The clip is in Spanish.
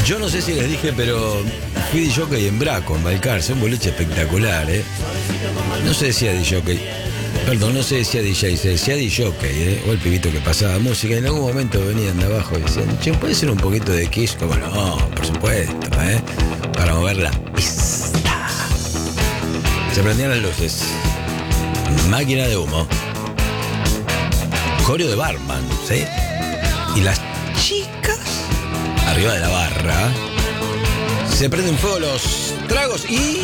Yo no sé si les dije, pero fui DJ en Braco, en Balcarce, un boliche espectacular, ¿eh? No se decía DJ, perdón, no se decía DJ, se decía DJ, o el pibito que pasaba música. En algún momento venían de abajo y decían, che, ¿puede ser un poquito de Kiss? Como no, por supuesto, para mover la pista. Se prendían las luces. Máquina de humo. Coreo de barman, ¿sí? Y las chicas arriba de la barra. Se prenden fuego los tragos y